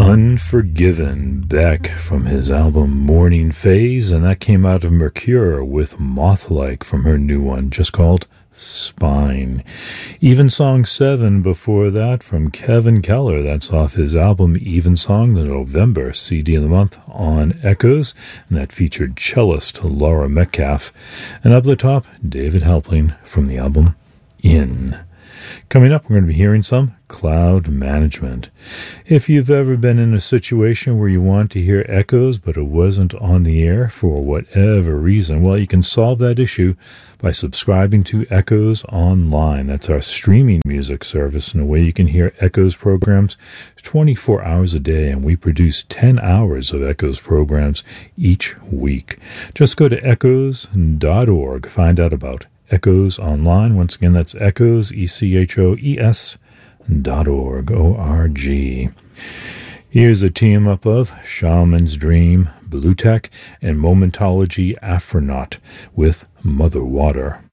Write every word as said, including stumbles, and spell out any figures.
Unforgiven, Beck from his album Morning Phase, and that came out of Mercure with Moth-like from her new one, just called Spine. Evensong seven before that from Kevin Keller, that's off his album Evensong, the November C D of the month on Echoes, and that featured cellist Laura Metcalf. And up the top, David Halpling from the album In. Coming up, we're going to be hearing some Cloud Management. If you've ever been in a situation where you want to hear Echoes, but it wasn't on the air for whatever reason, well, you can solve that issue by subscribing to Echoes Online. That's our streaming music service, and a way you can hear Echoes programs twenty-four hours a day, and we produce ten hours of Echoes programs each week. Just go to echoes dot org, find out about Echoes Online. Once again, that's Echoes, E C H O E S, dot org, O R G. Here's a team-up of Shaman's Dream, Blue Tech, and Momentology Afronaut with Mother Water.